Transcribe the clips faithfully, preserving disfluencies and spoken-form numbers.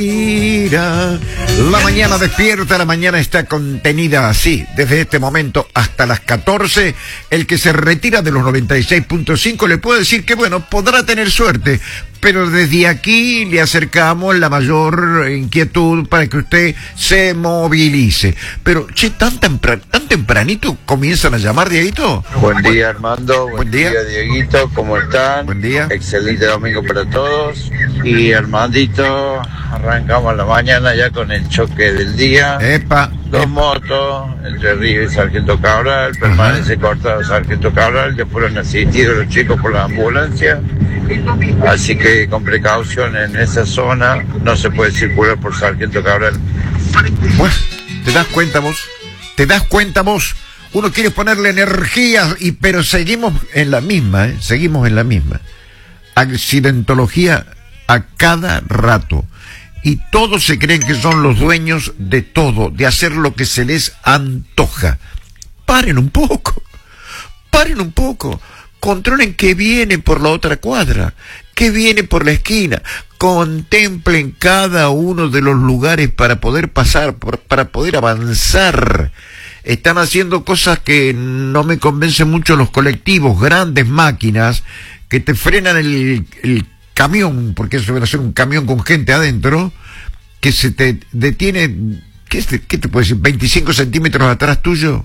Mira, la mañana despierta, la mañana está contenida así, desde este momento hasta las catorce. El que se retira de los noventa y seis punto cinco le puedo decir que, bueno, podrá tener suerte, pero desde aquí le acercamos la mayor inquietud para que usted se movilice. Pero, che, tan, tempran tan tempranito comienzan a llamar, Dieguito. Buen día, Armando. Buen, Buen día. día, Dieguito. ¿Cómo están? Buen día. Excelente domingo para todos. Y Armandito, arrancamos la mañana ya con el choque del día. Epa. Dos motos, entre Río y Sargento Cabral, permanece cortado Sargento Cabral, ya fueron asistidos los chicos por la ambulancia, así que con precaución en esa zona, no se puede circular por Sargento Cabral. Bueno, ¿te das cuenta vos? ¿Te das cuenta vos? Uno quiere ponerle energía, y pero seguimos en la misma, ¿eh? Seguimos en la misma. Accidentología a cada rato. Y todos se creen que son los dueños de todo, de hacer lo que se les antoja. Paren un poco, paren un poco, controlen qué viene por la otra cuadra, qué viene por la esquina, contemplen cada uno de los lugares para poder pasar, por, para poder avanzar. Están haciendo cosas que no me convencen mucho los colectivos, grandes máquinas que te frenan el, el camión, porque eso debe ser un camión con gente adentro, que se te detiene, ¿qué te, qué te puede decir? veinticinco centímetros atrás tuyo.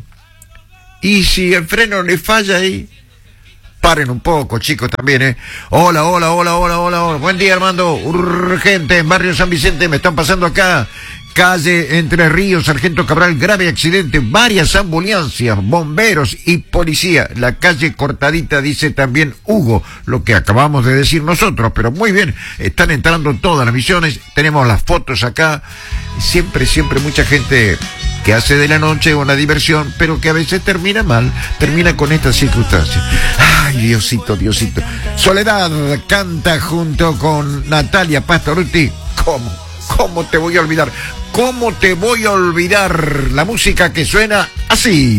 Y si el freno le falla ahí, paren un poco, chicos, también, ¿eh? Hola, hola, hola, hola, hola, hola. Buen día, Armando. Urgente, en Barrio San Vicente, me están pasando acá. Calle Entre Ríos, Sargento Cabral, grave accidente, varias ambulancias, bomberos y policía. La calle cortadita, dice también Hugo, lo que acabamos de decir nosotros, pero muy bien, están entrando todas las misiones, tenemos las fotos acá, siempre, siempre mucha gente que hace de la noche una diversión, pero que a veces termina mal, termina con estas circunstancias. Ay, Diosito, Diosito. Soledad canta junto con Natalia Pastorutti. ¿Cómo? ¿Cómo te voy a olvidar? ¿Cómo te voy a olvidar la música que suena así?